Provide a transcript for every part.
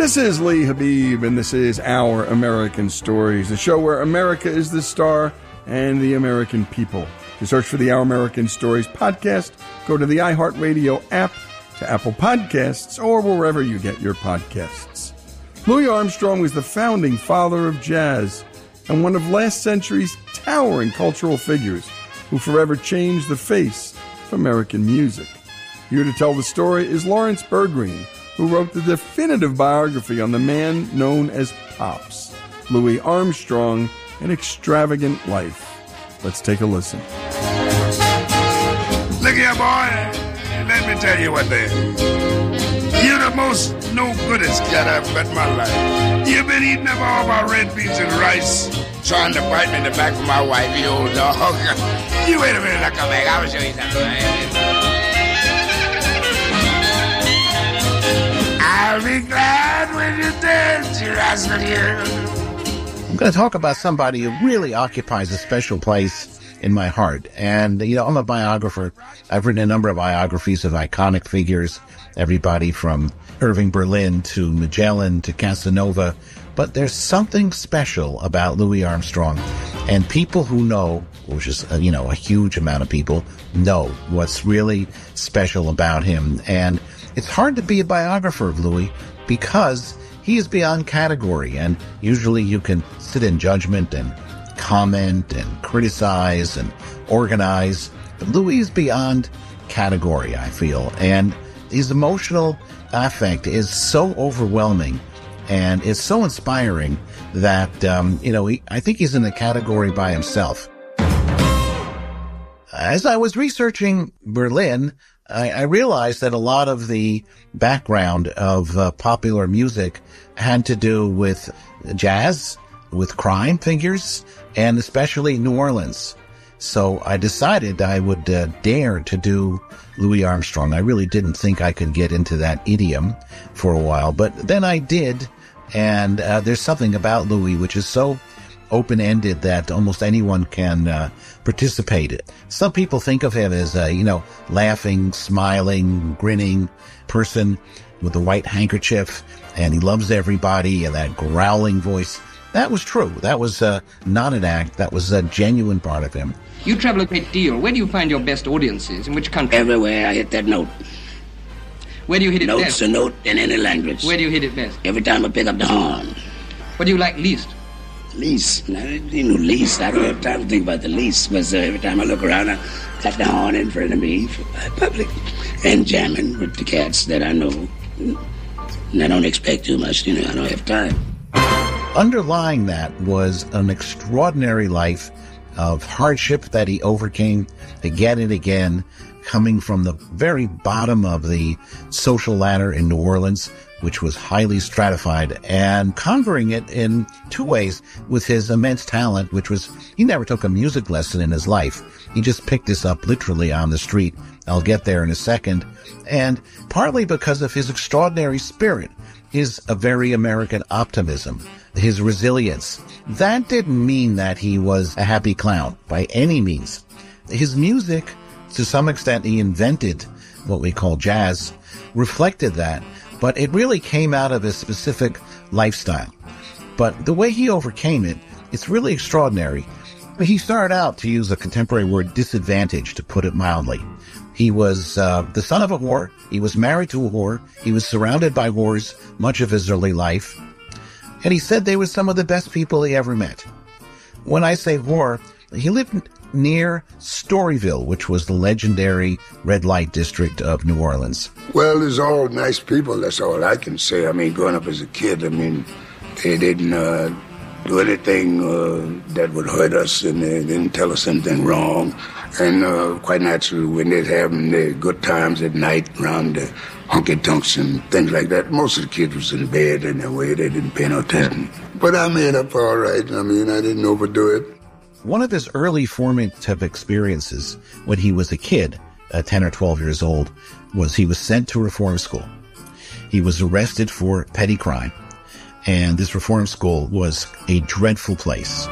This is Lee Habib, and this is Our American Stories, a show where America is the star and the American people. To search for the Our American Stories podcast, go to the iHeartRadio app, to Apple Podcasts, or wherever you get your podcasts. Louis Armstrong was the founding father of jazz and one of last century's towering cultural figures who forever changed the face of American music. Here to tell the story is Lawrence Bergreen, who wrote the definitive biography on the man known as Pops, Louis Armstrong, An Extravagant Life. Let's take a listen. Look here, boy. Let me tell you what they You're the most no-goodest cat I've met in my life. You've been eating up all my red beans and rice, trying to bite me in the back of my wife, you old dog. You wait a minute, I'll come back. I'll show you something. I'll be glad when you dance, you rascal, you. I'm going to talk about somebody who really occupies a special place in my heart. And, you know, I'm a biographer. I've written a number of biographies of iconic figures, everybody from Irving Berlin to Magellan to Casanova. But there's something special about Louis Armstrong. And people who know, which is, a huge amount of people, know what's really special about him. And it's hard to be a biographer of Louis because he is beyond category, and usually you can sit in judgment and comment and criticize and organize. But Louis is beyond category, I feel, and his emotional affect is so overwhelming and it's so inspiring that, I think he's in a category by himself. As I was researching Berlin, I realized that a lot of the background of popular music had to do with jazz, with crime figures, and especially New Orleans. So I decided I would dare to do Louis Armstrong. I really didn't think I could get into that idiom for a while, but then I did, and there's something about Louis which is so open-ended that almost anyone can participate. Some people think of him as a, laughing, smiling, grinning person with a white handkerchief, and he loves everybody, and that growling voice. That was true. That was not an act. That was a genuine part of him. You travel a great deal. Where do you find your best audiences? In which country? Everywhere I hit that note. Where do you hit it best? Note's a note in any language. Where do you hit it best? Every time I pick up the horn. What do you like least? Least? Least. I don't have time to think about the least, because every time I look around, I got the horn in front of me for my public and jamming with the cats that I know. And I don't expect too much, I don't have time. Underlying that was an extraordinary life of hardship that he overcame again and again, coming from the very bottom of the social ladder in New Orleans, which was highly stratified, and conquering it in two ways: with his immense talent, which was, he never took a music lesson in his life. He just picked this up literally on the street. I'll get there in a second. And partly because of his extraordinary spirit, his a very American optimism, his resilience. That didn't mean that he was a happy clown by any means. His music, to some extent, he invented what we call jazz, reflected that. But it really came out of his specific lifestyle. But the way he overcame it, it's really extraordinary. He started out, to use a contemporary word, disadvantaged, to put it mildly. He was the son of a whore. He was married to a whore. He was surrounded by whores much of his early life. And he said they were some of the best people he ever met. When I say whore, he lived near Storyville, which was the legendary red light district of New Orleans. Well, there's all nice people, that's all I can say. Growing up as a kid, they didn't do anything that would hurt us, and they didn't tell us anything wrong. And quite naturally, when they're having their good times at night around the honky-tonks and things like that, most of the kids was in bed in their way. They didn't pay no attention. But I made up all right. I didn't overdo it. One of his early formative experiences when he was a kid, 10 or 12 years old, was he was sent to reform school. He was arrested for petty crime, and this reform school was a dreadful place.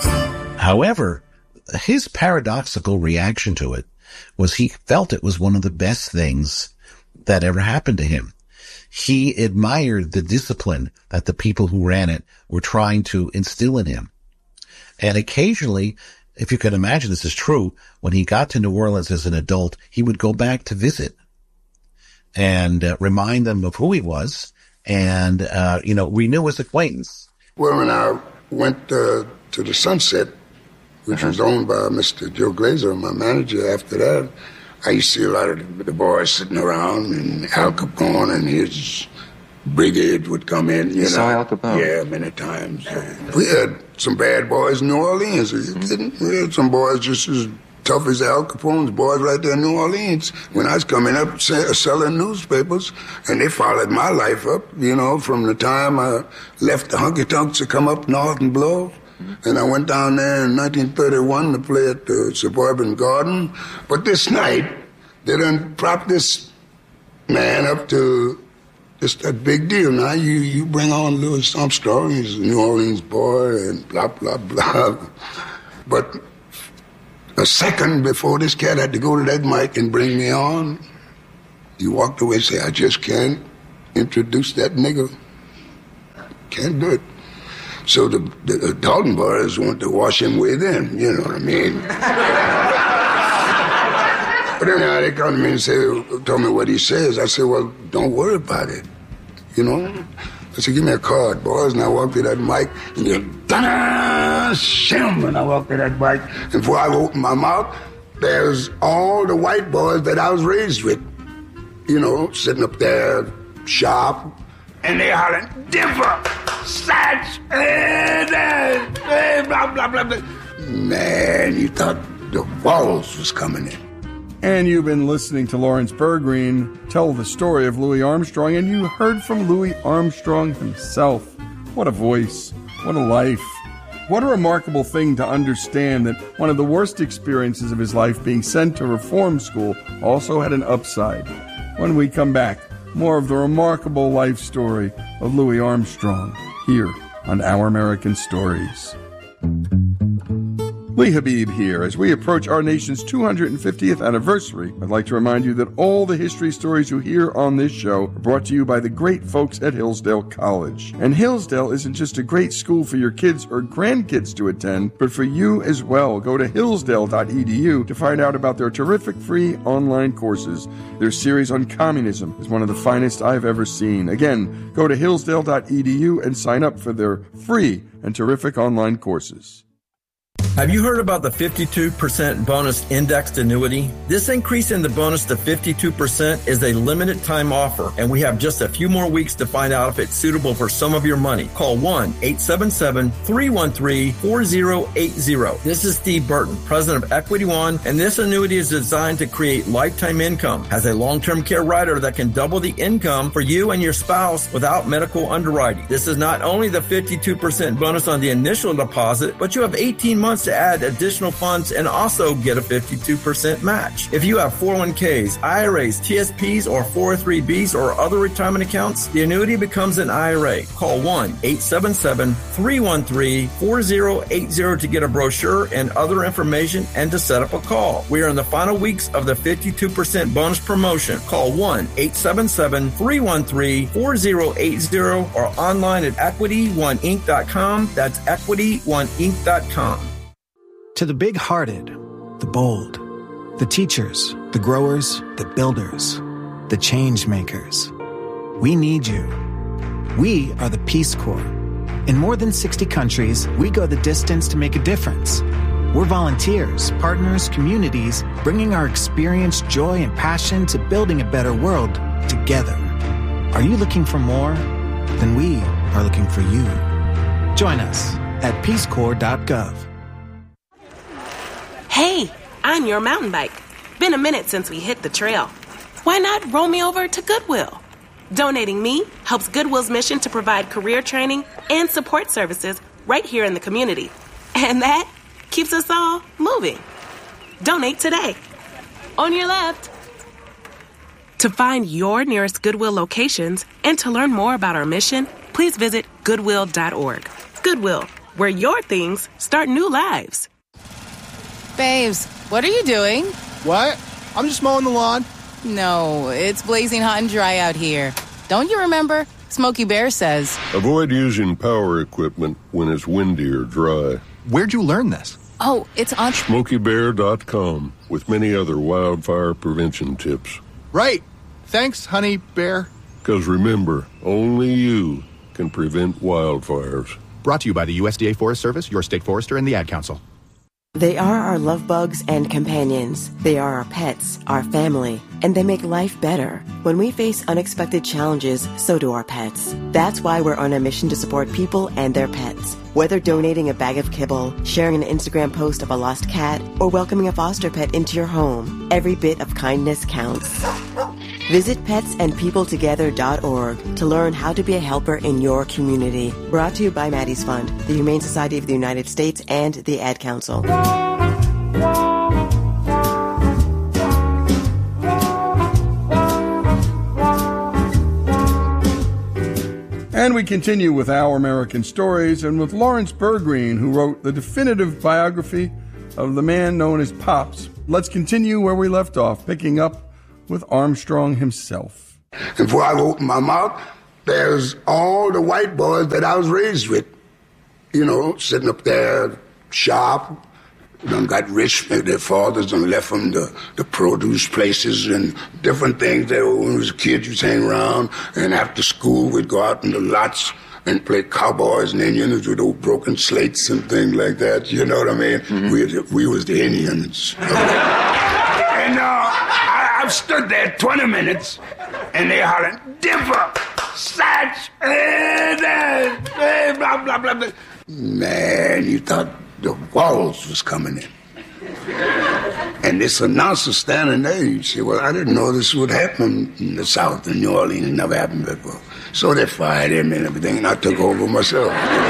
However, his paradoxical reaction to it was he felt it was one of the best things that ever happened to him. he admired the discipline that the people who ran it were trying to instill in him. And occasionally, if you can imagine this is true, when he got to New Orleans as an adult, he would go back to visit and remind them of who he was and, renew his acquaintance. Well, when I went to the Sunset, which was owned by Mr. Joe Glazer, my manager, after that, I used to see a lot of the boys sitting around, and Al Capone and his brigade would come in. You saw Al Capone? Yeah, many times. We had some bad boys in New Orleans. We had some boys just as tough as Al Capone's boys right there in New Orleans. When I was coming up selling newspapers, and they followed my life up, from the time I left the Hunky Tonks to come up north and blow. And I went down there in 1931 to play at the Suburban Garden. But this night, they done propped this man up to just a big deal. Now you bring on Louis Armstrong, he's a New Orleans boy, and blah, blah, blah. But a second before this cat had to go to that mic and bring me on, he walked away and said, I just can't introduce that nigga. Can't do it. So the Dalton boys want to wash him with him, you know what I mean? But anyhow, they come to me and told me what he says. I said, well, don't worry about it, I said, give me a card, boys. And I walked to that mic, and shim, and I walked to that mic. And before I opened my mouth, there's all the white boys that I was raised with, sitting up there, sharp, and they hollering, Denver, Satch, blah, blah, blah, blah. Man, you thought the walls was coming in. And you've been listening to Lawrence Bergreen tell the story of Louis Armstrong, and you heard from Louis Armstrong himself. What a voice. What a life. What a remarkable thing to understand that one of the worst experiences of his life, being sent to reform school, also had an upside. When we come back, more of the remarkable life story of Louis Armstrong here on Our American Stories. Lee Habib here. As we approach our nation's 250th anniversary, I'd like to remind you that all the history stories you hear on this show are brought to you by the great folks at Hillsdale College. And Hillsdale isn't just a great school for your kids or grandkids to attend, but for you as well. Go to hillsdale.edu to find out about their terrific free online courses. Their series on communism is one of the finest I've ever seen. Again, go to hillsdale.edu and sign up for their free and terrific online courses. Have you heard about the 52% bonus indexed annuity? This increase in the bonus to 52% is a limited time offer, and we have just a few more weeks to find out if it's suitable for some of your money. Call 1-877-313-4080. This is Steve Burton, president of Equity One, and this annuity is designed to create lifetime income. Has a long-term care rider that can double the income for you and your spouse without medical underwriting. This is not only the 52% bonus on the initial deposit, but you have 18 months to add additional funds and also get a 52% match. If you have 401ks, IRAs, TSPs, or 403bs or other retirement accounts, the annuity becomes an IRA. Call 1-877-313-4080 to get a brochure and other information and to set up a call. We are in the final weeks of the 52% bonus promotion. Call 1-877-313-4080 or online at EquityOneInc.com. That's EquityOneInc.com. To the big-hearted, the bold, the teachers, the growers, the builders, the change makers, we need you. We are the Peace Corps. In more than 60 countries, we go the distance to make a difference. We're volunteers, partners, communities, bringing our experience, joy, and passion to building a better world together. Are you looking for more? Then we are looking for you. Join us at peacecorps.gov. Hey, I'm your mountain bike. Been a minute since we hit the trail. Why not roll me over to Goodwill? Donating me helps Goodwill's mission to provide career training and support services right here in the community. And that keeps us all moving. Donate today. On your left. To find your nearest Goodwill locations and to learn more about our mission, please visit Goodwill.org. Goodwill, where your things start new lives. Babes, what are you doing? What? I'm just mowing the lawn. No, it's blazing hot and dry out here. Don't you remember? Smokey Bear says, avoid using power equipment when it's windy or dry. Where'd you learn this? oh, it's on SmokeyBear.com with many other wildfire prevention tips. Right. Thanks, Honey Bear. Because remember, only you can prevent wildfires. Brought to you by the USDA Forest Service, your state forester, and the Ad Council. They are our love bugs and companions. They are our pets, our family, and they make life better. When we face unexpected challenges, so do our pets. That's why we're on a mission to support people and their pets. Whether donating a bag of kibble, sharing an Instagram post of a lost cat, or welcoming a foster pet into your home, every bit of kindness counts. Visit petsandpeopletogether.org to learn how to be a helper in your community. Brought to you by Maddie's Fund, the Humane Society of the United States, and the Ad Council. And we continue with Our American Stories and with Lawrence Bergreen, who wrote the definitive biography of the man known as Pops. Let's continue where we left off, picking up with Armstrong himself. And before I open my mouth, there's all the white boys that I was raised with. You know, sitting up there, sharp, done got rich, maybe their fathers done left them the produce places and different things that when we was kids you'd hang around, and after school we'd go out in the lots and play cowboys and Indians with old broken slates and things like that, you know what I mean? Mm-hmm. We was the Indians. And I've stood there 20 minutes and they hollering, Dipper, Satch, blah, blah, blah, blah. Man, you thought the walls was coming in. And this announcer standing there, you say, well, I didn't know this would happen in the South, in New Orleans. It never happened before. So they fired him and everything, and I took over myself.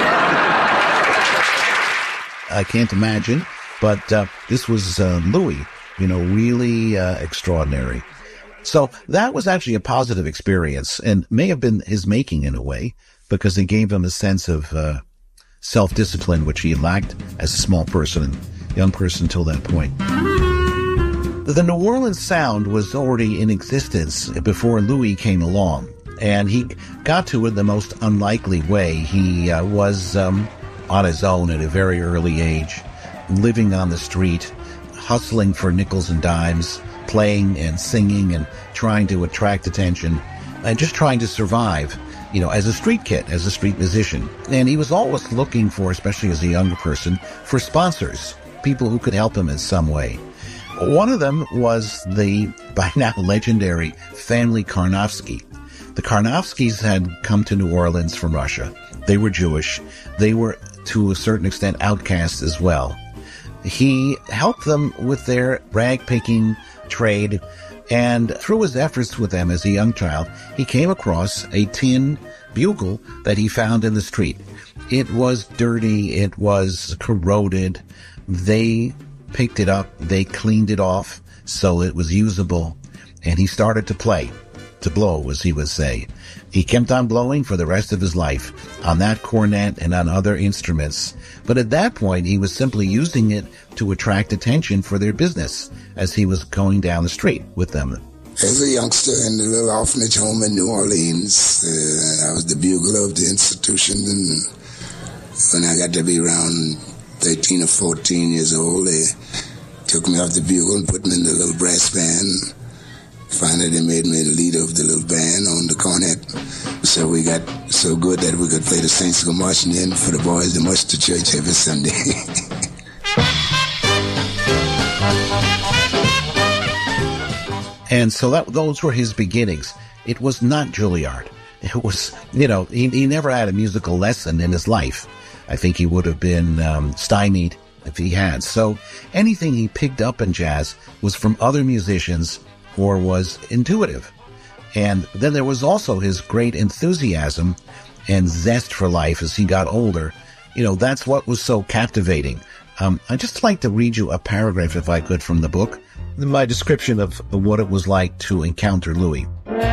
I can't imagine, but this was Louis, really extraordinary. So that was actually a positive experience and may have been his making in a way, because it gave him a sense of self-discipline, which he lacked as a small person and young person until that point. The New Orleans sound was already in existence before Louis came along, and he got to it the most unlikely way. He was on his own at a very early age, living on the street, hustling for nickels and dimes, playing and singing and trying to attract attention, and just trying to survive, as a street kid, as a street musician. And he was always looking for, especially as a younger person, for sponsors, people who could help him in some way. One of them was the, by now, legendary family Karnofsky. The Karnofskys had come to New Orleans from Russia. They were Jewish. They were, to a certain extent, outcasts as well. He helped them with their rag-picking trade, and through his efforts with them as a young child, he came across a tin bugle that he found in the street. It was dirty. It was corroded. They picked it up. They cleaned it off so it was usable, and he started to play, to blow, as he would say. He kept on blowing for the rest of his life on that cornet and on other instruments. But at that point, he was simply using it to attract attention for their business as he was going down the street with them. As a youngster in the little orphanage home in New Orleans, I was the bugle of the institution. And when I got to be around 13 or 14 years old, they took me off the bugle and put me in the little brass band. Finally, they made me the leader of the little band on the cornet. So we got so good that we could play the Saints Go Marching In for the boys to march to church every Sunday. And so those were his beginnings. It was not Juilliard. It was, he never had a musical lesson in his life. I think he would have been stymied if he had. So anything he picked up in jazz was from other musicians or was intuitive. And then there was also his great enthusiasm and zest for life as he got older. That's what was so captivating. I'd just like to read you a paragraph, if I could, from the book, my description of what it was like to encounter Louis.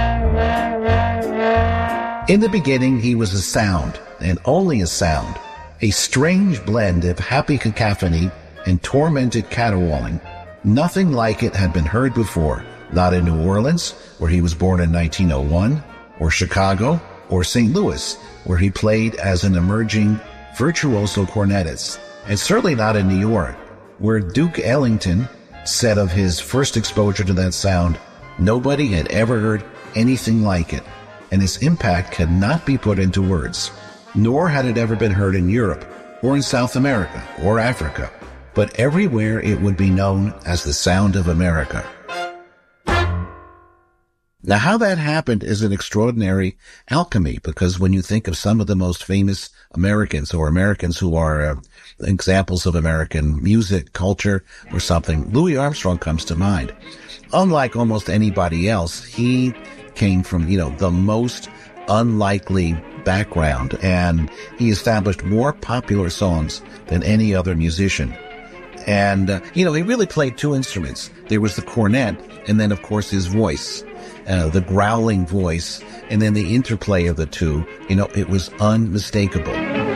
In the beginning, he was a sound, and only a sound, a strange blend of happy cacophony and tormented caterwauling. Nothing like it had been heard before, not in New Orleans, where he was born in 1901, or Chicago, or St. Louis, where he played as an emerging virtuoso cornetist. And certainly not in New York, where Duke Ellington said of his first exposure to that sound, nobody had ever heard anything like it, and its impact cannot be put into words. Nor had it ever been heard in Europe, or in South America, or Africa, but everywhere it would be known as the sound of America. Now, how that happened is an extraordinary alchemy, because when you think of some of the most famous Americans, or Americans who are examples of American music, culture, or something, Louis Armstrong comes to mind. Unlike almost anybody else, he came from, the most unlikely background, and he established more popular songs than any other musician. And, he really played two instruments. There was the cornet, and then, of course, his voice, the growling voice, and then the interplay of the two. It was unmistakable.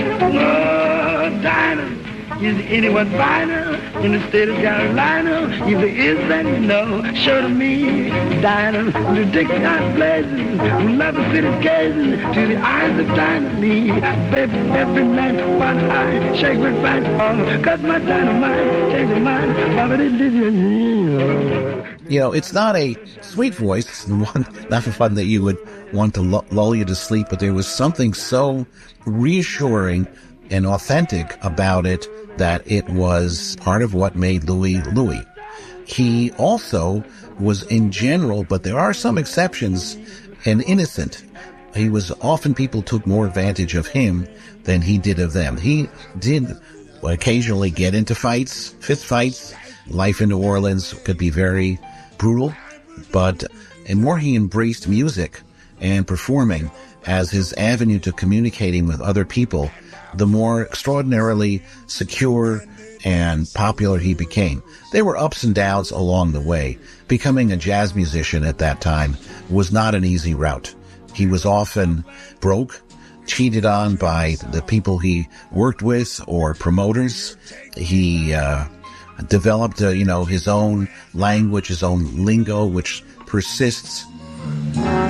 Is anyone finer in the state of Carolina? If there is, then you know, show to me. Dinah, the Dixon blazing, who love the city gazing to the eyes of Dinah Lee. Baby, every night, one eye, shake with fight, cause my dynamite, change your mind, it's not a sweet voice, not for fun that you would want to lull you to sleep, but there was something so reassuring and authentic about it that it was part of what made Louis Louis. He also was, in general, but there are some exceptions, an innocent. He was often, people took more advantage of him than he did of them. He did occasionally get into fights, fist fights. Life in New Orleans could be very brutal, but the more he embraced music and performing as his avenue to communicating with other people, the more extraordinarily secure and popular he became. There were ups and downs along the way. Becoming a jazz musician at that time was not an easy route. He was often broke, cheated on by the people he worked with or promoters. He developed, his own language, his own lingo, which persists.